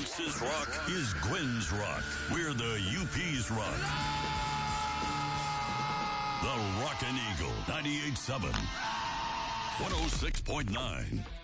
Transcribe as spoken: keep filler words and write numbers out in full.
Bronx's rock is Gwen's rock. We're the U P's rock. The Rockin' Eagle, ninety-eight point seven, one oh six point nine.